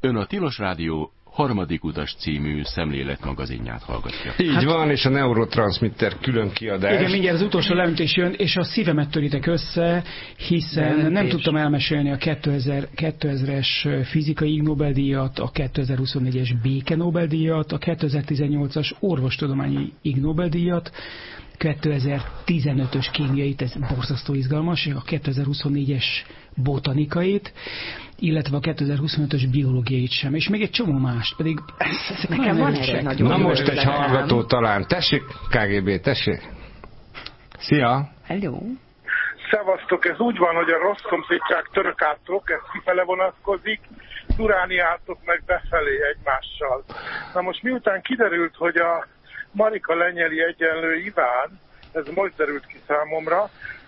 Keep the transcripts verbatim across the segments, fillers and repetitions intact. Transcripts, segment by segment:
Ön a Tilos Rádió Harmadik Utas című szemléletmagazinját hallgatja. Így hát, van, és a Neurotranszmitter külön kiadás. Igen, mindjárt az utolsó leöntés jön, és a szívemet töritek össze, hiszen leöntés. Nem tudtam elmesélni a kétezres fizikai Ig Nobel-díjat, a kétezer-huszonnégyes béke Nobel-díjat, a kétezer-tizennyolcas orvostudományi Ig Nobel-díjat, kétezer-tizenötös kémiait, ez borzasztó izgalmas, a kétezer-huszonnégyes botanikait, illetve a kétezer-huszonötös biológiait sem, és még egy csomó más, pedig nekem van erre nagyon. Na most egy hallgató talán. Tessék, ká gé bé, tessék. Szia! Hello! Szevasztok, ez úgy van, hogy a rossz szomszédság törökátok, ez kifele vonatkozik, durániátok meg befelé egymással. Na most miután kiderült, hogy a Marika lenyeli egyenlő Iván, ez most derült ki számomra,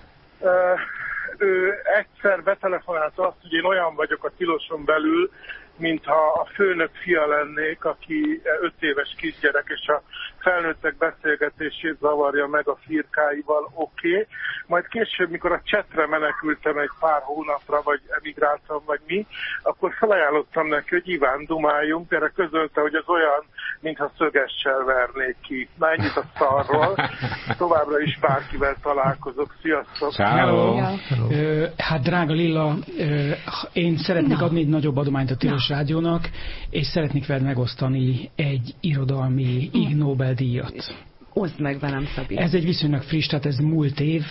ő egyszer betelefonálta azt, hogy én olyan vagyok a Tiloson belül, mintha a főnök fia lennék, aki öt éves kisgyerek, és a felnőttek beszélgetését zavarja meg a firkáival, oké. Okay. Majd később, mikor a csetre menekültem egy pár hónapra, vagy emigráltam, vagy mi, akkor felajánlottam neki, hogy Iván, dumáljunk, erre közölte, hogy ez olyan, mintha szögessel vernék ki. Na, ennyit a szarról. Továbbra is bárkivel találkozok. Sziasztok! Hello. Hello. Hát drága Lilla, én szeretnék Na. adni egy nagyobb adományt a Tilos Na. Rádiónak, és szeretnék veled megosztani egy irodalmi Ig Nobel-díjat. Oszd meg velem, Szabi. Ez egy viszonylag friss, tehát ez múlt év.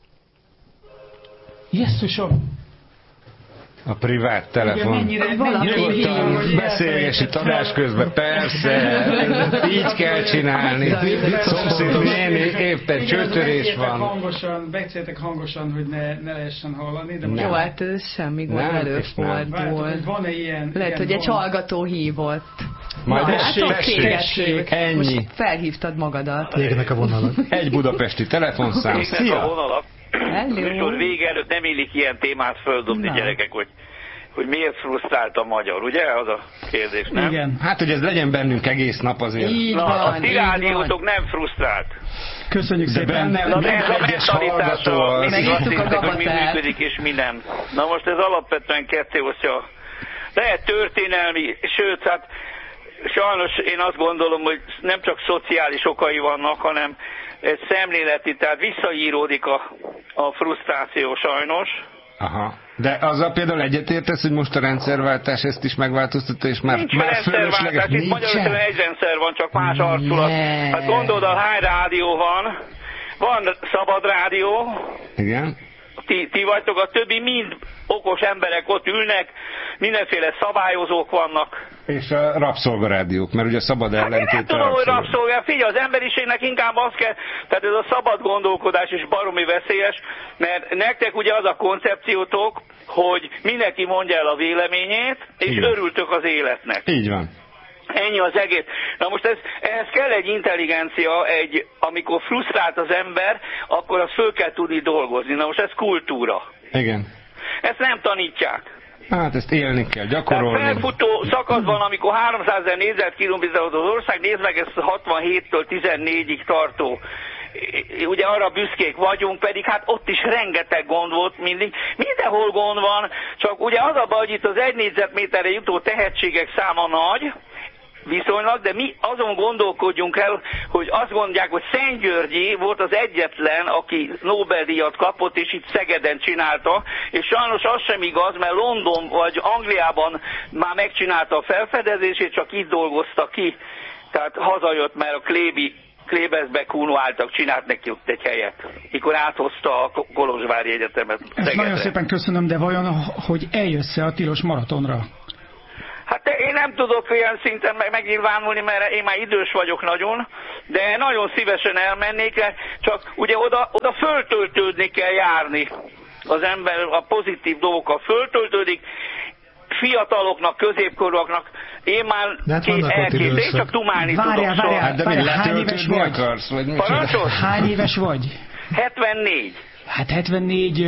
Jesszusom! A privát telefon. Nyugodtan beszélges itt adás közben, persze, így kell csinálni. Szomszéd néni, épp egy csőtörés van. Hangosan, beszéltek hangosan, hogy ne, ne lehessen hallani. De jó, hát ez semmi gond előfordul. Van-e ilyen? Lehet, hogy egy hallgató hívott. Majd tessék, ennyi. Most felhívtad magadat. Égnek a vonalak. Egy budapesti telefonszám. Szia! Műsor vége előtt nem illik ilyen témát földobni, Na. gyerekek, hogy, hogy miért frusztrált a magyar, ugye? Az a kérdés, nem? Igen. Hát, hogy ez legyen bennünk egész nap azért. Így Na, van, a ti rádiótok nem frusztrált. Köszönjük De szépen. Benne, Na, nem a mentalitása, mindig azt hiszek, hogy mi gabatát. működik és mi nem. Na most ez alapvetően kettéosztja. Lehet történelmi, sőt, hát sajnos én azt gondolom, hogy nem csak szociális okai vannak, hanem ez szemléleti, tehát visszaíródik a, a frusztráció sajnos. Aha. De azzal például egyetértesz, hogy most a rendszerváltás ezt is megváltoztatta, és már, nincs már rendszerváltás, itt Magyarországon egy rendszer van, csak más arculat. Hát gondold, a hány rádió van, van szabad rádió. Igen. Ti, ti vagytok, a többi mind okos emberek ott ülnek, mindenféle szabályozók vannak. És a rabszolgarádiók, mert ugye szabad ellentét. Hát én nem tudom, hogy rabszolga. Figyelj, az emberiségnek inkább az kell, tehát ez a szabad gondolkodás is baromi veszélyes, mert nektek ugye az a koncepciótok, hogy mindenki mondja el a véleményét, és Igen. örültök az életnek. Így van. Ennyi az egész. Na most ez, ehhez kell egy intelligencia, egy, amikor frusztrált az ember, akkor azt föl kell tudni dolgozni. Na most ez kultúra. Igen. Ezt nem tanítják. Hát ezt élni kell, gyakorolni. Tehát felfutó szakasz van, amikor háromszázezer négyzetkilométer az ország, nézd meg ezt hatvanhéttől tizennégyig tartó. Ugye arra büszkék vagyunk, pedig hát ott is rengeteg gond volt mindig. Mindenhol gond van, csak ugye az a baj, hogy itt az egy négyzetméterre jutó tehetségek száma nagy, viszonylag, de mi azon gondolkodjunk el, hogy azt mondják, hogy Szentgyörgyi volt az egyetlen, aki Nobel-díjat kapott, és itt Szegeden csinálta, és sajnos az sem igaz, mert London vagy Angliában már megcsinálta a felfedezését, csak itt dolgozta ki. Tehát hazajött, mert a Klébi Klébezbe kúnuáltak, csinált neki ott egy helyet, mikor áthozta a Kolozsvári Egyetemet Szegedre. Nagyon szépen köszönöm, de vajon, hogy eljössz-e a Tilos maratonra? Hát én nem tudok olyan szinten meg megnyilvánulni, mert én már idős vagyok nagyon, de nagyon szívesen elmennék, csak ugye oda, oda föltöltődni kell járni. Az ember a pozitív dolgokkal föltöltődik, fiataloknak, középkorúaknak, én már két elkészít, én csak dumálni várjál, tudok. Várjál, hát de várjál, hány éves vagy? Akarsz, vagy hány éves vagy? hetvennégy. Hát hetvennégy...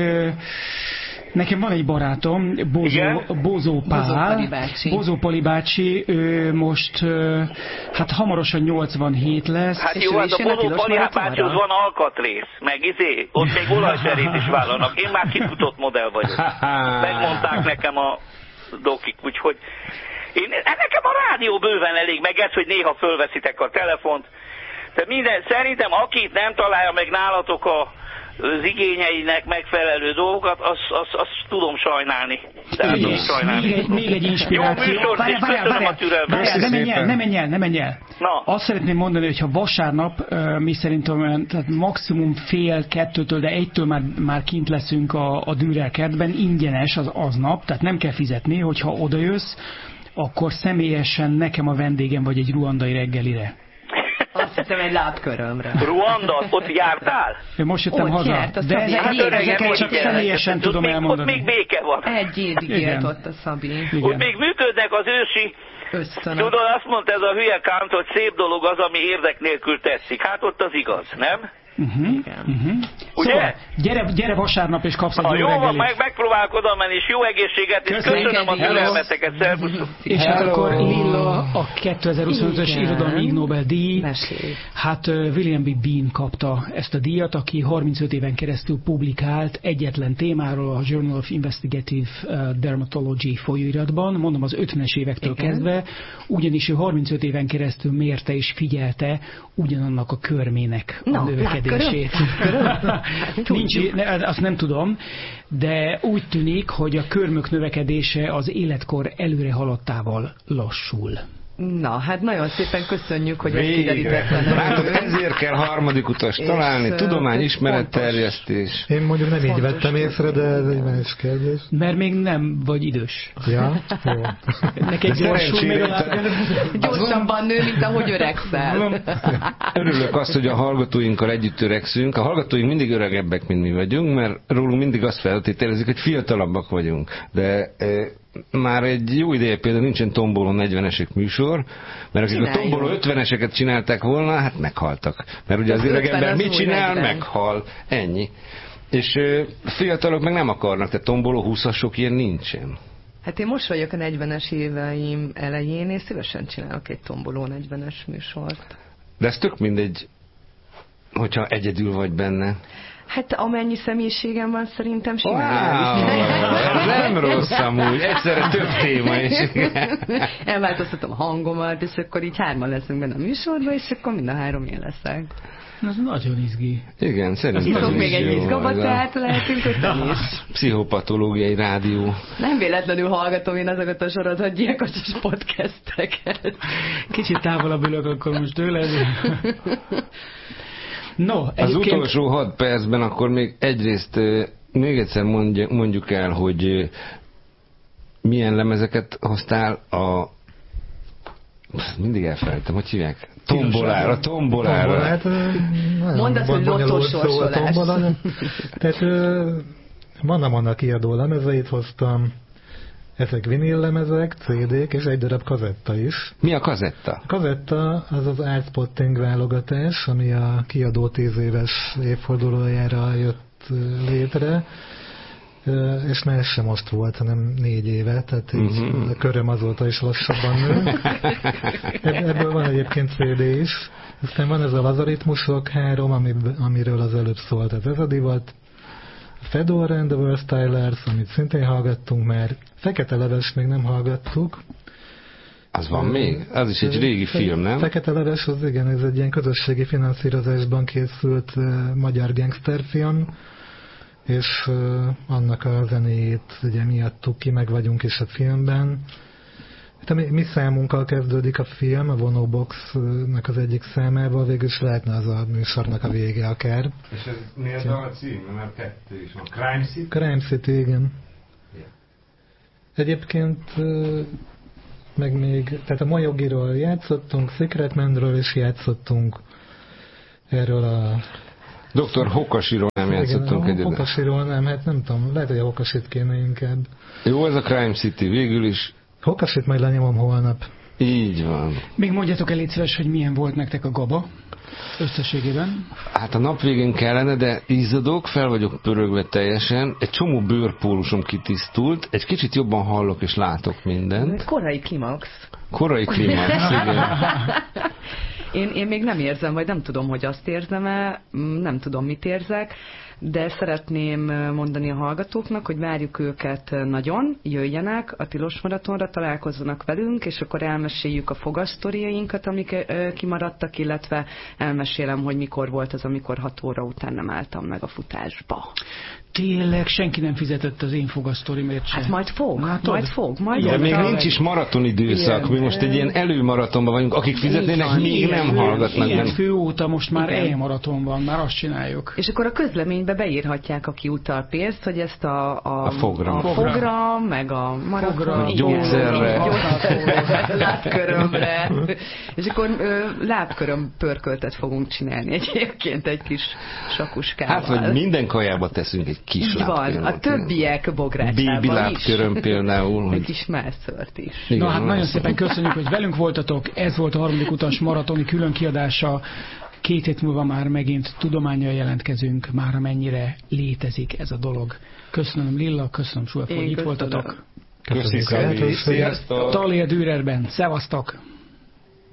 Nekem van egy barátom, Bózó, Bózó Pál, Bózó Pali bácsi, ő most hát hamarosan nyolcvanhét lesz. Hát jó, hát a Bózó Pali bácsihoz van alkatrész, meg izé, ott még olajserét is vállalnak. Én már kifutott modell vagyok. Megmondták nekem a dokik, úgyhogy Én, nekem a rádió bőven elég, meg ez, hogy néha fölveszitek a telefont. De minden, szerintem akit nem találja meg nálatok a az igényeinek megfelelő dolgokat, azt az, az tudom sajnálni. Tehát tudom sajnálni. Még egy, még egy inspiráció. Jó műsort, és köszönöm a türelmet. Ne menj el, ne menj el, ne menj el. Na. Azt szeretném mondani, hogy ha vasárnap, mi szerintem tehát maximum fél kettőtől, de egytől már, már kint leszünk a, a Dürer kertben, ingyenes az aznap, tehát nem kell fizetni, hogyha odajössz, akkor személyesen nekem a vendégem vagy egy ruandai reggelire. Azt hiszem egy lábkörömre. Ruanda, ott jártál? Én most jöttem ott haza. Járt, de ezeket, hát ezeket csak személyesen tudom még, elmondani. Ott még béke van. Egy évig élt ott a Szabi. Igen. Ott még működnek az ősi... Ösztönök. Tudod, azt mondta ez a hülye Kant, hogy szép dolog az, ami érdek nélkül tetszik. Hát ott az igaz, nem? Uh-huh, uh-huh. Ugye? Szóval, gyere, gyere vasárnap és kapsz egy ha jó jó van, reggelit. meg, megpróbálok oda menni, és jó egészséget, és Köszönjük. köszönöm a türelmeteket, szervusztok. És hát akkor Lilla, a kétezer-huszonötös irodalmi Ig Nobel-díj. Mesélj. Hát William B. Bean kapta ezt a díjat, aki harmincöt éven keresztül publikált egyetlen témáról a Journal of Investigative Dermatology folyóiratban, mondom az ötvenes évektől Igen. kezdve, ugyanis ő harmincöt éven keresztül mérte és figyelte ugyanannak a körmének a no, növekedését. Nincs, ne, azt nem tudom, de úgy tűnik, hogy a körmök növekedése az életkor előre haladtával lassul. Na, hát nagyon szépen köszönjük, hogy Végre. ezt kiderítetlen. Látod, ezért kell harmadik utas találni, és, tudomány, ismeretterjesztés. Én mondjuk nem így vettem észre, de ez egy más kérdés. Mert még nem vagy idős. Ja, jó. Neked gyorsul még a Gyorsabban nő, mint ahogy öregszel. Örülök azt, hogy a hallgatóinkkal együtt öregszünk. A hallgatóink mindig öregebbek, mint mi vagyunk, mert rólunk mindig azt feltételezik, hogy fiatalabbak vagyunk. De e, már egy jó ideje például nincsen tomboló negyvenesek műsor, mert akik a tomboló ötveneseket csinálták volna, hát meghaltak. Mert ugye az öregember mit csinál? Meghal. Ennyi. És e, fiatalok meg nem akarnak, tehát tomboló húszasok ilyen nincsen. Hát én most vagyok a negyvenes éveim elején, és szívesen csinálok egy tomboló negyvenes műsort. De ez tök mindegy, hogyha egyedül vagy benne. Hát amennyi személyiségem van, szerintem simán. Wow, nem rossz amúgy, egyszerre több téma is. Elváltoztatom a hangomat, és akkor így hárman leszünk benne a műsorban, és akkor mind a három én leszek. Ez nagyon izgi. Igen, szerintem. Iszok még egy izgabatát, lehetünk öten is. Pszichopatológiai rádió. Nem véletlenül hallgatom én azokat a sorozatgyilkosos podcasteket. Kicsit távolabb ülök akkor most tőled. No, az egyébként... utolsó hat percben akkor még egyrészt még egyszer mondjuk, mondjuk el, hogy milyen lemezeket hoztál a... Mindig elfelejtem, hogy hívják? Tombolára, tombolára. Mondd azt, hogy lottósorsolás. Tehát vannak annak kiadó lemezeit hoztam, ezek vinil lemezek, cé dék és egy darab kazetta is. Mi a kazetta? A kazetta az az Artspotting válogatás, ami a kiadó tíz éves évfordulójára jött létre, és már ez sem most volt, hanem négy éve, tehát így uh-huh. a köröm azóta is lassabban nő. Ebből van egyébként cé dé is. Aztán van ez a Lazaritmusok három, amiről az előbb szólt az ez a divat. Fedora and the Verstylers, amit szintén hallgattunk már. Fekete Leves még nem hallgattuk. Az van még? Az is egy régi film, nem? Fekete Leves, az igen, ez egy ilyen közösségi finanszírozásban készült uh, magyar gangsterfilm, és uh, annak a zenéjét ugye miattuk ki, meg vagyunk is a filmben. Hát, mi, mi számunkkal kezdődik a film, a Vonobox-nak az egyik számával, végül is lehetne az a műsornak a vége akár. És ez miért a cím? Mert kettő is van. Crime City? Crime City, igen. Yeah. Egyébként meg még, tehát a Mojogiról játszottunk, Secret Man-ről is játszottunk, erről a... doktor Hokashiról nem játszottunk egyedül. Hokashiról nem, hát nem tudom, lehet, hogy a Hokasit kéne inkább. Jó, ez a Crime City, végül is. Hokasit majd lenyomom holnap. Így van. Még mondjatok el, légy szíves, hogy milyen volt nektek a gaba összességében? Hát a nap végén kellene, de izzadok, fel vagyok pörögve teljesen, egy csomó bőrpólusom kitisztult, egy kicsit jobban hallok és látok mindent. Korai klimax. Korai klimax, igen. Én, én még nem érzem, vagy nem tudom, hogy azt érzem-e, nem tudom, mit érzek, de szeretném mondani a hallgatóknak, hogy várjuk őket nagyon, jöjjenek a Tilos Maratonra, találkozzanak velünk, és akkor elmeséljük a fogasztoriainkat, amik kimaradtak, illetve elmesélem, hogy mikor volt az, amikor hat óra után nem álltam meg a futásba. Tényleg senki nem fizetett az én fogasztorimért sem. Hát majd fog, Látod? majd fog. Majd de még nincs is maratonidőszak, mi most egy ilyen előmaratonban vagyunk, akik fizetnének, még nem hallgatnak. Igen, fő óta most már e-maraton van, már azt csináljuk. És akkor a közleménybe beírhatják, aki utal pénzt, hogy ezt a, a, a fogram, a fogram, meg a maraton, gyógyszerre, lábkörömre, és akkor ö, lábköröm pörköltet fogunk csinálni egyébként egy kis sakuskával. Hát, vagy minden kajába teszünk egy kis így van, a többiek bográcsában Bébi lábköröm például. Egy kis mászört is. Igen, na hát nagyon szépen köszönjük, hogy velünk voltatok. Ez volt a harmadik utas maratoni különkiadása. Két hét múlva már megint tudománnyal jelentkezünk, már amennyire létezik ez a dolog. Köszönöm Lilla, köszönöm Sulf, hogy itt voltatok. Köszönjük. Sziasztok! Talia Dürerben. Szevasztok!